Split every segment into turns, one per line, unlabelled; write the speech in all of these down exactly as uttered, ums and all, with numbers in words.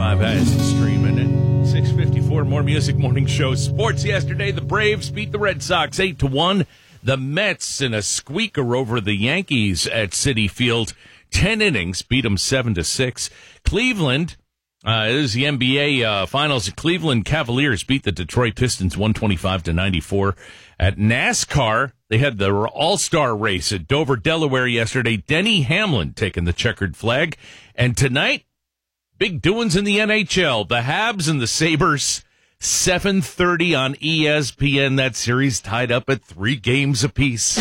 five as streaming at six fifty-four. More Music Morning Show. Sports yesterday. The Braves beat the Red Sox eight to one. The Mets in a squeaker over the Yankees at Citi Field. Ten innings, beat them seven to six. Cleveland, uh, this is the N B A uh, Finals. Cleveland Cavaliers beat the Detroit Pistons one twenty-five to ninety-four. At NASCAR, they had the All-Star race at Dover, Delaware yesterday. Denny Hamlin taking the checkered flag. And tonight, big doings in the N H L. The Habs and the Sabres, seven thirty on E S P N. That series tied up at three games apiece.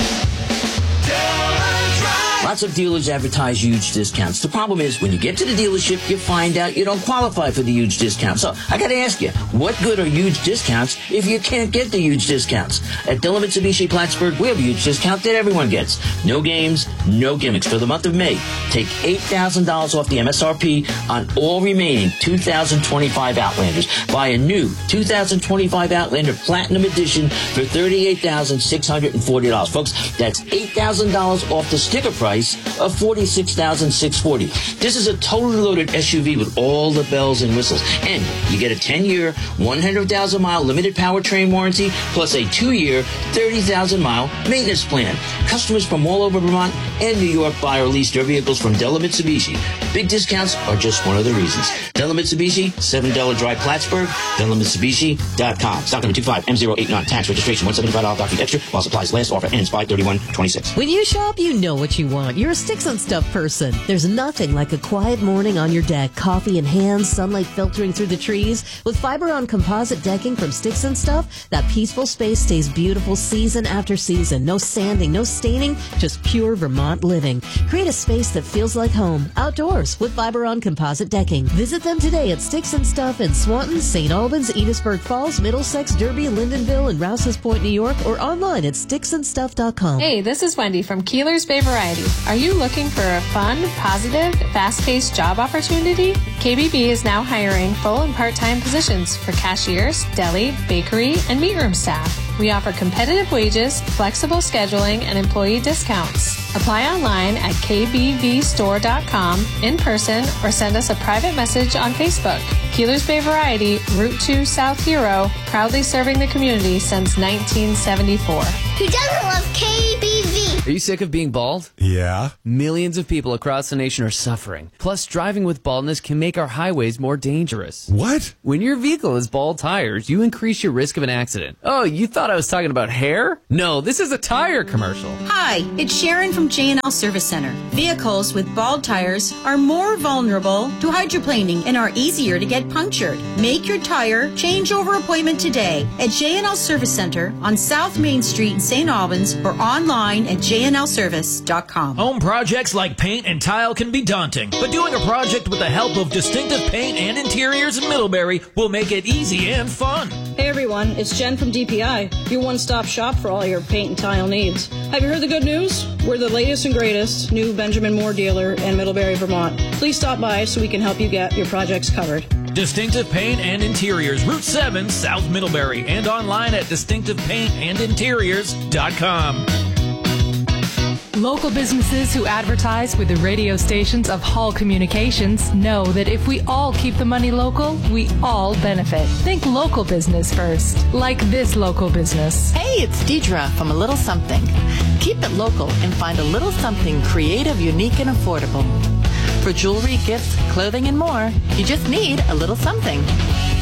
Lots of dealers advertise huge discounts. The problem is, when you get to the dealership, you find out you don't qualify for the huge discount. So, I gotta ask you, what good are huge discounts if you can't get the huge discounts? At Dillon Mitsubishi Plattsburgh, we have a huge discount that everyone gets. No games, no gimmicks. For the month of May, take eight thousand dollars off the M S R P on all remaining two thousand twenty-five Outlanders. Buy a new two thousand twenty-five Outlander Platinum Edition for thirty-eight thousand six hundred forty dollars. Folks, that's eight thousand dollars off the sticker price of forty-six thousand six hundred forty dollars. This is a totally loaded S U V with all the bells and whistles. And you get a ten-year, one hundred thousand mile limited powertrain warranty, plus a two-year, thirty thousand mile maintenance plan. Customers from all over Vermont and New York buy or lease their vehicles from Dillon Mitsubishi. Big discounts are just one of the reasons. Dillon Mitsubishi, seven Della Drive, Plattsburgh, Dillon Mitsubishi dot com. Stock number two five M zero eight nine. Tax registration one hundred seventy-five dollars docking extra while supplies last. Offer ends five thirty-one twenty-six.
When you shop, you know what you want. You're a Sticks and Stuff person. There's nothing like a quiet morning on your deck, coffee in hand, sunlight filtering through the trees. With fiber-on composite decking from Sticks and Stuff, that peaceful space stays beautiful season after season. No sanding, no staining, just pure Vermont living. Create a space that feels like home, outdoors, with fiber-on composite decking. Visit them today at Sticks and Stuff in Swanton, Saint Albans, Edithsburg Falls, Middlesex, Derby, Lindenville, and Rouse's Point, New York, or online at sticks and stuff dot com.
Hey, this is Wendy from Keeler's Bay Variety. Are you looking for a fun, positive, fast-paced job opportunity? K B B is now hiring full and part-time positions for cashiers, deli, bakery, and meat room staff. We offer competitive wages, flexible scheduling, and employee discounts. Apply online at k b v store dot com, in person, or send us a private message on Facebook. Keeler's Bay Variety, Route two South Hero, proudly serving the community since nineteen seventy-four.
Who doesn't love K B V?
Are you sick of being bald?
Yeah.
Millions of people across the nation are suffering. Plus, driving with baldness can make our highways more dangerous.
What?
When your vehicle has bald tires, you increase your risk of an accident. Oh, you thought I was talking about hair? No, this is a tire commercial.
Hi, it's Sharon from J and L Service Center. Vehicles with bald tires are more vulnerable to hydroplaning and are easier to get punctured. Make your tire changeover appointment today at J and L Service Center on South Main Street in Saint Albans or online at j n l service dot com.
Home projects like paint and tile can be daunting, but doing a project with the help of Distinctive Paint and Interiors in Middlebury will make it easy and fun.
Hey everyone, it's Jen from D P I, your one-stop shop for all your paint and tile needs. Have you heard the good news? We're the latest and greatest new Benjamin Moore dealer in Middlebury, Vermont. Please stop by so we can help you get your projects covered.
Distinctive Paint and Interiors, Route seven, South Middlebury, and online at distinctive paint and interiors dot com.
Local businesses who advertise with the radio stations of Hall Communications know that if we all keep the money local, we all benefit. Think local business first, like this local business.
Hey, it's Deidre from A Little Something. Keep it local and find a little something creative, unique, and affordable. For jewelry, gifts, clothing, and more, you just need a little something.